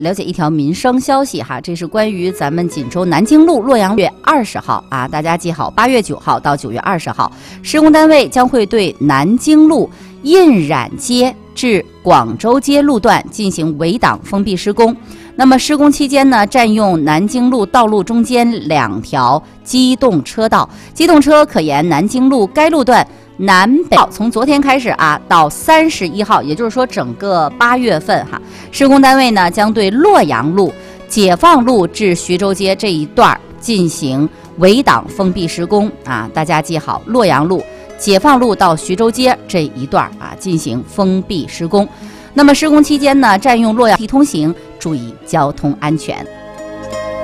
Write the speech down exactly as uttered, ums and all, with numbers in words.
了解一条民生消息哈，这是关于咱们锦州南京路洛阳月二十号啊，大家记好，八月九号到九月二十号，施工单位将会对南京路印染街至广州街路段进行围挡封闭施工。那么施工期间呢，占用南京路道路中间两条机动车道，机动车可沿南京路该路段南北从昨天开始啊，到三十一号，也就是说整个八月份哈，施工单位呢将对洛阳路、解放路至徐州街这一段进行围挡封闭施工啊，大家记好，洛阳路、解放路到徐州街这一段啊进行封闭施工。那么施工期间呢，占用洛阳地通行，注意交通安全。